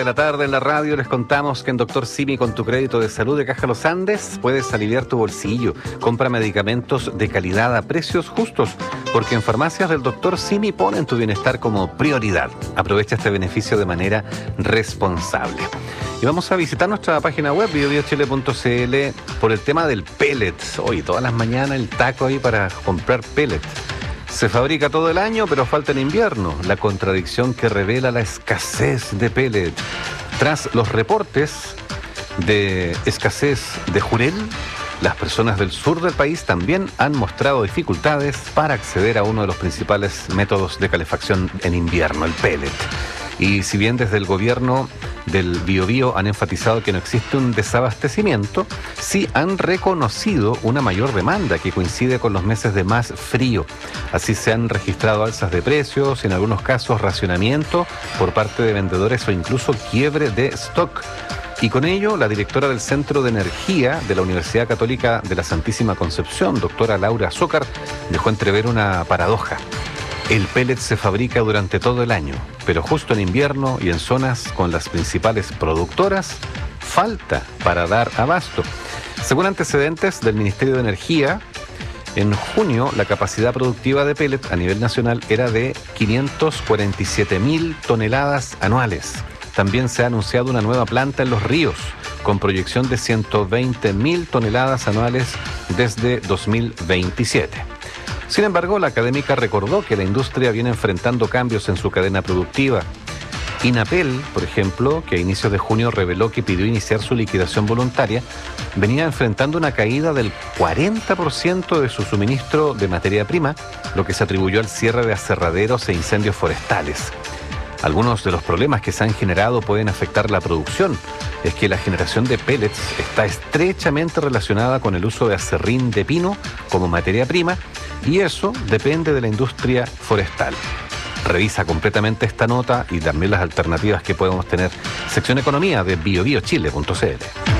de la tarde en la radio les contamos que en Dr. Simi, con tu crédito de salud de Caja Los Andes, puedes aliviar tu bolsillo. Compra medicamentos de calidad a precios justos, porque en farmacias del Dr. Simi ponen tu bienestar como prioridad. Aprovecha este beneficio de manera responsable. Y vamos a visitar nuestra página web, biobiochile.cl, por el tema del pellet. Hoy, todas las mañanas el taco ahí para comprar pellet. Se fabrica todo el año, pero falta en invierno. La contradicción que revela la escasez de pellet. Tras los reportes de escasez de jurel, las personas del sur del país también han mostrado dificultades para acceder a uno de los principales métodos de calefacción en invierno, el pellet. Y si bien desde el gobierno del Biobío han enfatizado que no existe un desabastecimiento, sí han reconocido una mayor demanda que coincide con los meses de más frío. Así se han registrado alzas de precios, en algunos casos racionamiento por parte de vendedores o incluso quiebre de stock. Y con ello, la directora del Centro de Energía de la Universidad Católica de la Santísima Concepción, doctora Laura Zócar, dejó entrever una paradoja. El pellet se fabrica durante todo el año, pero justo en invierno y en zonas con las principales productoras, falta para dar abasto. Según antecedentes del Ministerio de Energía, en junio la capacidad productiva de pellet a nivel nacional era de 547.000 toneladas anuales. También se ha anunciado una nueva planta en Los Ríos, con proyección de 120.000 toneladas anuales desde 2027. Sin embargo, la académica recordó que la industria viene enfrentando cambios en su cadena productiva. Inapel, por ejemplo, que a inicios de junio reveló que pidió iniciar su liquidación voluntaria, venía enfrentando una caída del 40% de su suministro de materia prima, lo que se atribuyó al cierre de aserraderos e incendios forestales. Algunos de los problemas que se han generado pueden afectar la producción. Es que la generación de pellets está estrechamente relacionada con el uso de aserrín de pino como materia prima, y eso depende de la industria forestal. Revisa completamente esta nota y también las alternativas que podemos tener. Sección Economía de biobiochile.cl.